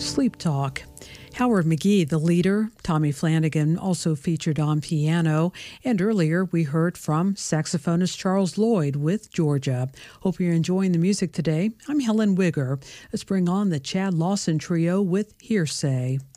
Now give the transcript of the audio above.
Sleep Talk. Howard McGhee, the leader, Tommy Flanagan also featured on piano, and earlier we heard from saxophonist Charles Lloyd with Georgia. Hope you're enjoying the music today. I'm Helen Wigger. Let's bring on the Chad Lawson Trio with Hearsay.